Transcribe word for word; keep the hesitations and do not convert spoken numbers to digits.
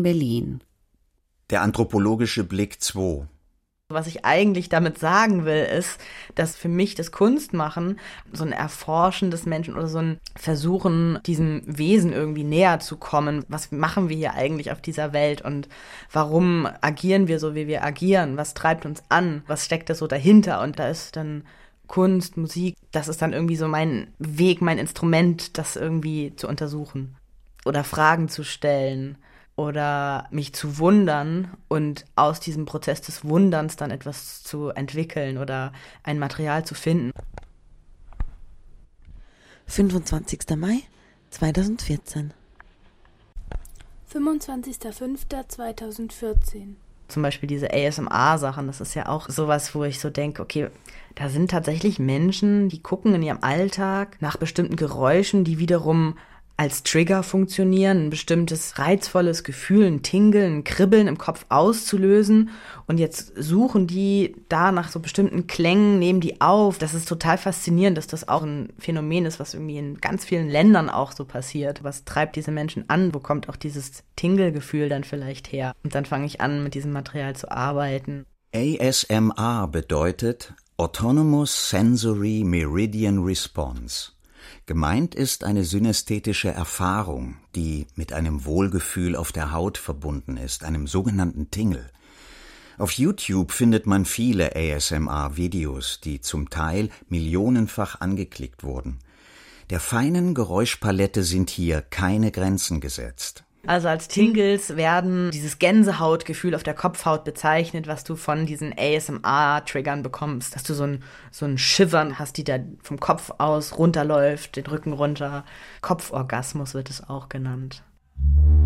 in Berlin. Der anthropologische Blick zwei. Was ich eigentlich damit sagen will, ist, dass für mich das Kunstmachen so ein Erforschen des Menschen oder so ein Versuchen, diesem Wesen irgendwie näher zu kommen. Was machen wir hier eigentlich auf dieser Welt und warum agieren wir so, wie wir agieren? Was treibt uns an? Was steckt da so dahinter? Und da ist dann Kunst, Musik, das ist dann irgendwie so mein Weg, mein Instrument, das irgendwie zu untersuchen oder Fragen zu stellen. Oder mich zu wundern und aus diesem Prozess des Wunderns dann etwas zu entwickeln oder ein Material zu finden. fünfundzwanzigster Mai zweitausendvierzehn. fünfundzwanzigster fünfter zweitausendvierzehn. Zum Beispiel diese A S M R-Sachen, das ist ja auch sowas, wo ich so denke, okay, da sind tatsächlich Menschen, die gucken in ihrem Alltag nach bestimmten Geräuschen, die wiederum als Trigger funktionieren, ein bestimmtes reizvolles Gefühl, ein Tingeln, ein Kribbeln im Kopf auszulösen. Und jetzt suchen die da nach so bestimmten Klängen, nehmen die auf. Das ist total faszinierend, dass das auch ein Phänomen ist, was irgendwie in ganz vielen Ländern auch so passiert. Was treibt diese Menschen an? Wo kommt auch dieses Tingelgefühl dann vielleicht her? Und dann fange ich an, mit diesem Material zu arbeiten. A S M R bedeutet Autonomous Sensory Meridian Response. Gemeint ist eine synästhetische Erfahrung, die mit einem Wohlgefühl auf der Haut verbunden ist, einem sogenannten Tingle. Auf YouTube findet man viele A S M R-Videos, die zum Teil millionenfach angeklickt wurden. Der feinen Geräuschpalette sind hier keine Grenzen gesetzt. Also als Tingles werden dieses Gänsehautgefühl auf der Kopfhaut bezeichnet, was du von diesen A S M R-Triggern bekommst. Dass du so ein, so ein Shivern hast, die da vom Kopf aus runterläuft, den Rücken runter. Kopforgasmus wird es auch genannt.